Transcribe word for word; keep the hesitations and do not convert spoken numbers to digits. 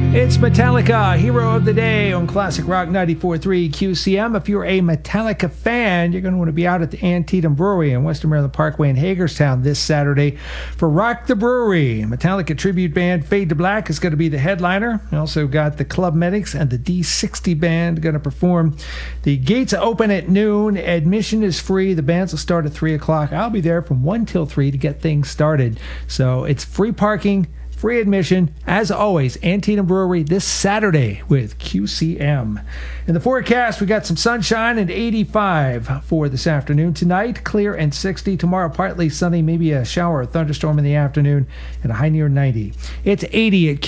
It's Metallica, Hero of the Day on Classic Rock ninety-four point three Q C M. If you're a Metallica fan, you're going to want to be out at the Antietam Brewery on Western Maryland Parkway in Hagerstown this Saturday for Rock the Brewery. Metallica tribute band Fade to Black is going to be the headliner. We also got the Club Medics and the D sixty Band going to perform. The gates open at noon. Admission is free. The bands will start at three o'clock. I'll be there from one till three to get things started. So it's free parking, free admission, as always, Antietam Brewery this Saturday with Q C M. In the forecast, we got some sunshine and eighty-five for this afternoon. Tonight, clear and sixty. Tomorrow, partly sunny, maybe a shower or thunderstorm in the afternoon, and a high near ninety. It's eighty at Q C M.